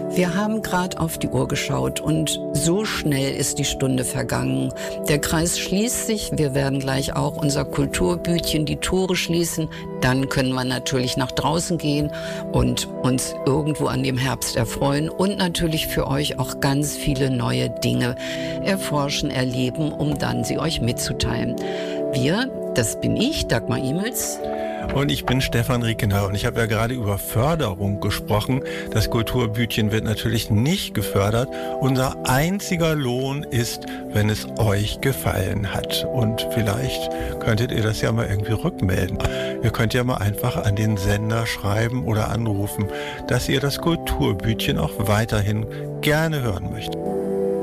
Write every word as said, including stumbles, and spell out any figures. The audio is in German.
Wir haben gerade auf die Uhr geschaut und so schnell ist die Stunde vergangen. Der Kreis schließt sich, wir werden gleich auch unser Kulturbütchen die Tore schließen. Dann können wir natürlich nach draußen gehen und uns irgendwo an dem Herbst erfreuen und natürlich für euch auch ganz viele neue Dinge erforschen, erleben, um dann sie euch mitzuteilen. Wir, das bin ich, Dagmar Imels. Und ich bin Stefan Riekener und ich habe ja gerade über Förderung gesprochen. Das Kulturbütchen wird natürlich nicht gefördert. Unser einziger Lohn ist, wenn es euch gefallen hat. Und vielleicht könntet ihr das ja mal irgendwie rückmelden. Ihr könnt ja mal einfach an den Sender schreiben oder anrufen, dass ihr das Kulturbütchen auch weiterhin gerne hören möchtet.